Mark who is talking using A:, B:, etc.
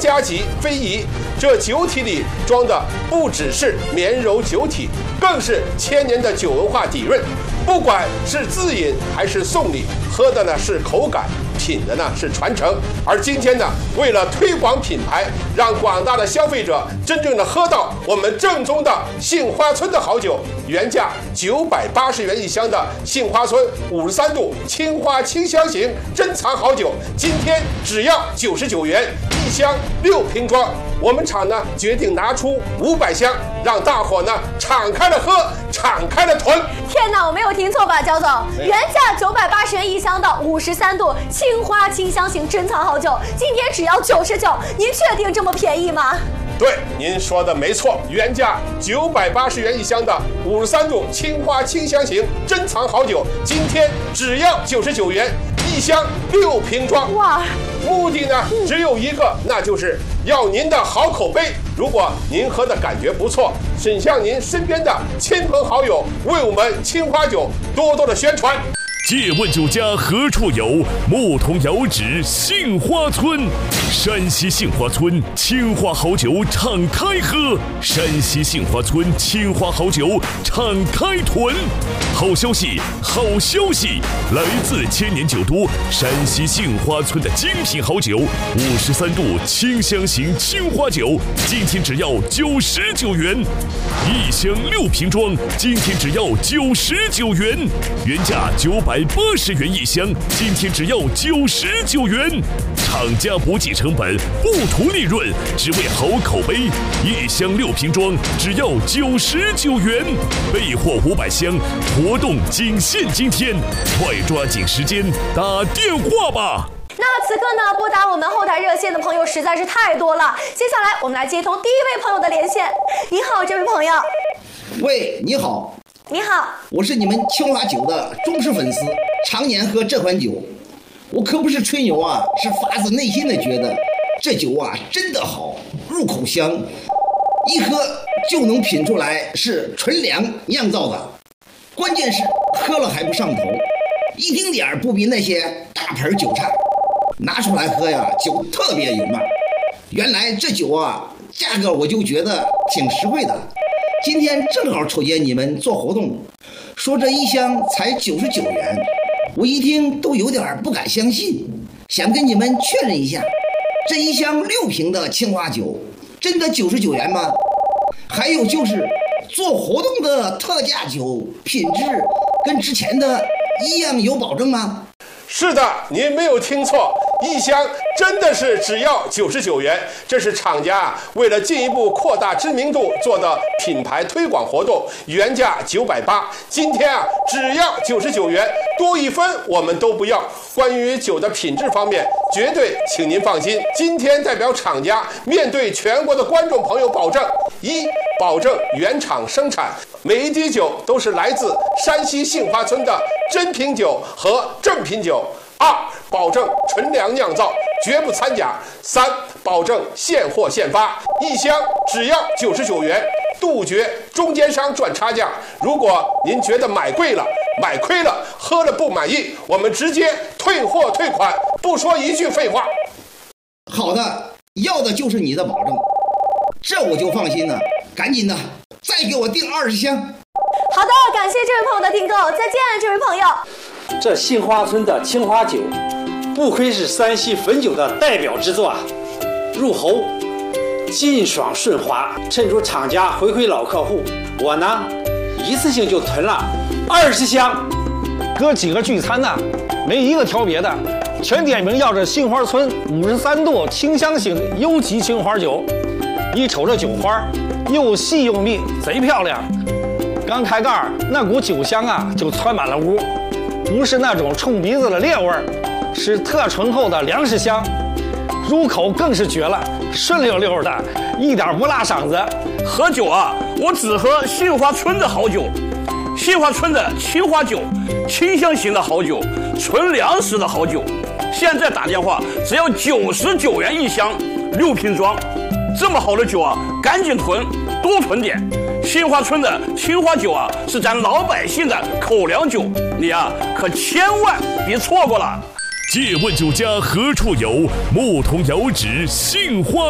A: 加急非遗。这酒体里装的不只是绵柔酒体，更是千年的酒文化底蕴。不管是自饮还是送礼，喝的呢是口感，品的呢是传承。而今天呢，为了推广品牌，让广大的消费者真正的喝到我们正宗的杏花村的好酒，原价980元一箱的杏花村53度青花清香型珍藏好酒，今天只要99元一箱6瓶装。我们厂呢决定拿出500箱，让大伙呢敞开了喝，敞开了囤。
B: 天哪，我没有听错吧，焦总？原价980元一箱的53度青花清香型珍藏好酒，今天只要99，您确定这么便宜吗？
A: 对，您说的没错，原价980元一箱的53度青花清香型珍藏好酒，今天只要99元一箱6瓶装。
B: 哇！
A: 目的呢只有一个，那就是要您的好口碑。如果您喝的感觉不错，请向您身边的亲朋好友为我们青花酒多多的宣传。
C: 借问酒家何处有？牧童遥指杏花村。山西杏花村青花好酒敞开喝，山西杏花村青花好酒敞开囤。好消息，好消息！来自千年酒都山西杏花村的精品好酒，53度清香型青花酒，今天只要99元，一箱6瓶装，今天只要99元，原价980元一箱，今天只要99元。厂家不计成本，不图利润，只为好口碑。一箱6瓶装，只要99元，备货500箱，活动仅限今天，快抓紧时间打电话吧。
B: 那此刻呢，拨打我们后台热线的朋友实在是太多了。接下来我们来接通第一位朋友的连线。你好，这位朋友。
D: 喂，你好。
B: 你好，
D: 我是你们青花酒的忠实粉丝，常年喝这款酒。我可不是吹牛啊，是发自内心的觉得这酒啊真的好，入口香，一喝就能品出来是纯粮酿造的。关键是喝了还不上头，一丁点儿不比那些大盆酒差。拿出来喝呀，酒特别有味。原来这酒啊，价格我就觉得挺实惠的。今天正好瞅见你们做活动，说这一箱才99元，我一听都有点不敢相信，想跟你们确认一下，这一箱6瓶的青花酒真的99元吗？还有就是做活动的特价酒品质跟之前的一样有保证吗？
A: 是的，您没有听错，一箱真的是只要99元。这是厂家为了进一步扩大知名度做的品牌推广活动，原价980，今天啊只要99元，多一分我们都不要。关于酒的品质方面，绝对请您放心。今天代表厂家面对全国的观众朋友保证：一，保证原厂生产，每一滴酒都是来自山西杏花村的真品酒和正品酒。2，保证纯粮酿造，绝不掺假。3，保证现货现发，一箱只要99元，杜绝中间商赚差价。如果您觉得买贵了、买亏了、喝了不满意，我们直接退货退款，不说一句废话。
D: 好的，要的就是你的保证，这我就放心了。赶紧的，再给我订20箱。
B: 好的，感谢这位朋友的订购，再见，这位朋友。
E: 这杏花村的青花酒，不愧是山西汾酒的代表之作啊！入喉劲爽顺滑，趁着厂家回馈老客户，我呢一次性就囤了20箱。
F: 哥几个聚餐呢，没一个挑别的，全点名要这杏花村53度清香型优级青花酒。一瞅这酒花，又细又密，贼漂亮。刚开盖那股酒香啊，就窜满了屋。不是那种冲鼻子的烈味儿，是特醇厚的粮食香，入口更是绝了，顺溜溜的，一点不辣嗓子。
G: 喝酒啊，我只喝杏花村的好酒，杏花村的青花酒，清香型的好酒，纯粮食的好酒。现在打电话只要99元一箱，6瓶装，这么好的酒啊，赶紧囤，多囤点。杏花村的青花酒啊，是咱老百姓的口粮酒，你啊可千万别错过了。
C: 借问酒家何处有？牧童遥指杏花